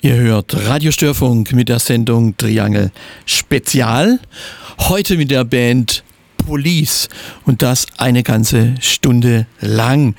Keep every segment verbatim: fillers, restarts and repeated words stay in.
Ihr hört Radiostörfunk mit der Sendung Triangel Spezial. Heute mit der Band Police und das eine ganze Stunde lang.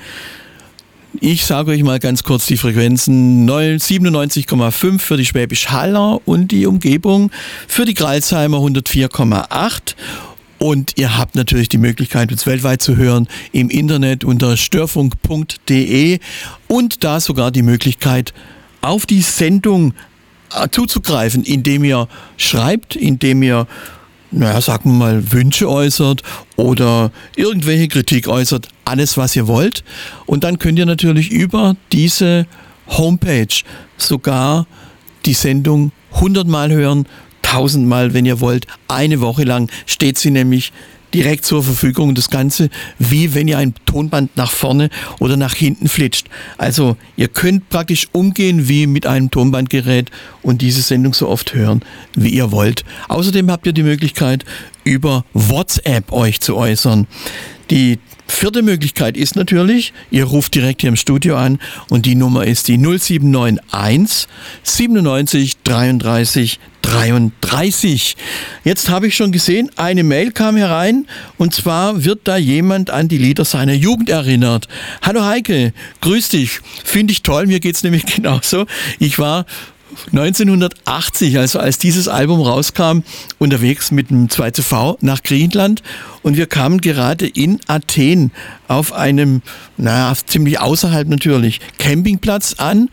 Ich sage euch mal ganz kurz die Frequenzen: siebenundneunzig Komma fünf für die Schwäbisch Haller und die Umgebung, für die Crailsheimer hundertvier Komma acht. Und ihr habt natürlich die Möglichkeit, uns weltweit zu hören im Internet unter störfunk punkt de und da sogar die Möglichkeit, auf die Sendung zuzugreifen, indem ihr schreibt, indem ihr, naja, sagen wir mal, Wünsche äußert oder irgendwelche Kritik äußert, alles was ihr wollt. Und dann könnt ihr natürlich über diese Homepage sogar die Sendung hundertmal hören, tausendmal, wenn ihr wollt. Eine Woche lang steht sie nämlich direkt zur Verfügung. Das Ganze wie wenn ihr ein Tonband nach vorne oder nach hinten flitscht. Also ihr könnt praktisch umgehen wie mit einem Tonbandgerät und diese Sendung so oft hören, wie ihr wollt. Außerdem habt ihr die Möglichkeit, über WhatsApp euch zu äußern. Die vierte Möglichkeit ist natürlich, ihr ruft direkt hier im Studio an und die Nummer ist die null sieben neun eins siebenundneunzig dreiunddreißig dreiunddreißig. Jetzt habe ich schon gesehen, eine Mail kam herein und zwar wird da jemand an die Lieder seiner Jugend erinnert. Hallo Heike, grüß dich, finde ich toll, mir geht's nämlich genauso. Ich war neunzehnhundertachtzig, also als dieses Album rauskam, unterwegs mit dem zwei C V nach Griechenland und wir kamen gerade in Athen auf einem, naja, ziemlich außerhalb natürlich, Campingplatz an.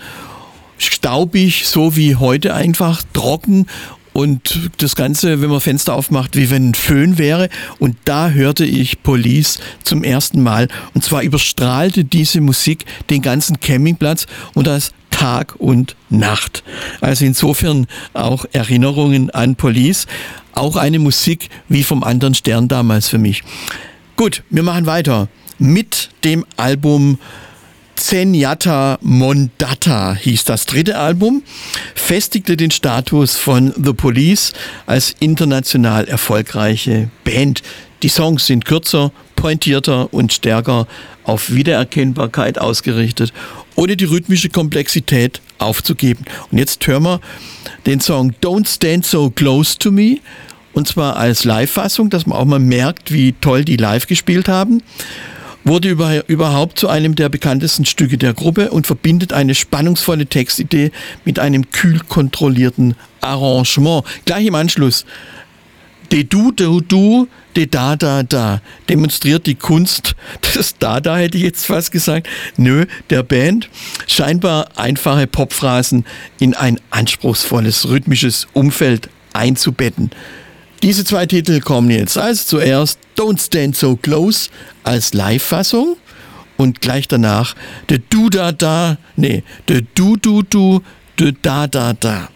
Staubig, so wie heute, einfach trocken und das Ganze, wenn man Fenster aufmacht, wie wenn ein Föhn wäre. Und da hörte ich Police zum ersten Mal und zwar überstrahlte diese Musik den ganzen Campingplatz und das Tag und Nacht. Also insofern auch Erinnerungen an Police, auch eine Musik wie vom anderen Stern damals für mich. Gut, wir machen weiter mit dem Album Zenyatta Mondatta hieß das dritte Album, festigte den Status von The Police als international erfolgreiche Band. Die Songs sind kürzer, pointierter und stärker auf Wiedererkennbarkeit ausgerichtet, ohne die rhythmische Komplexität aufzugeben. Und jetzt hören wir den Song Don't Stand So Close to Me, und zwar als Live-Fassung, dass man auch mal merkt, wie toll die live gespielt haben. Wurde über, überhaupt zu einem der bekanntesten Stücke der Gruppe und verbindet eine spannungsvolle Textidee mit einem kühl kontrollierten Arrangement. Gleich im Anschluss. De du, du, du, de da, da, da. Demonstriert die Kunst des Dada, hätte ich jetzt fast gesagt. Nö, der Band. Scheinbar einfache Popphrasen in ein anspruchsvolles rhythmisches Umfeld einzubetten. Diese zwei Titel kommen jetzt. Also zuerst Don't Stand So Close als Live-Fassung und gleich danach de Du Da Da, nee, de Du Du Du, de Da Da Da.